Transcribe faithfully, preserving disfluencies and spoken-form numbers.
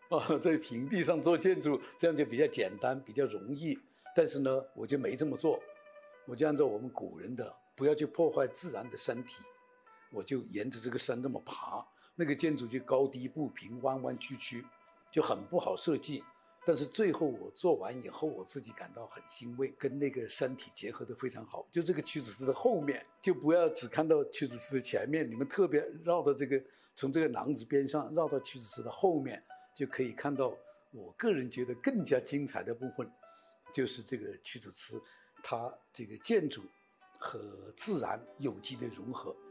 啊，在平地上做建筑，这样就比较简单，比较容易。但是呢，我就没这么做，我就按照我们古人的，不要去破坏自然的山体，我就沿着这个山这么爬，那个建筑就高低不平，弯弯曲曲，就很不好设计。但是最后我做完以后，我自己感到很欣慰，跟那个山体结合得非常好。就这个屈子祠的后面，就不要只看到屈子祠的前面，你们特别绕到这个，从这个廊子边上绕到屈子祠的后面，就可以看到我个人觉得更加精彩的部分，就是这个屈子祠，它这个建筑和自然有机的融合。